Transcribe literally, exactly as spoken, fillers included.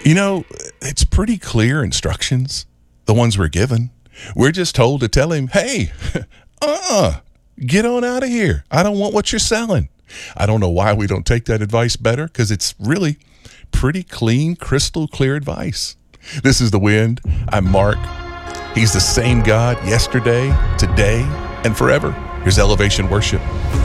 You know, it's pretty clear instructions, the ones we're given. We're just told to tell him, hey, uh-uh, get on out of here. I don't want what you're selling. I don't know why we don't take that advice better, because it's really pretty clean, crystal clear advice. This is The Wind. I'm Mark. He's the same God yesterday, today, and forever. Here's Elevation Worship.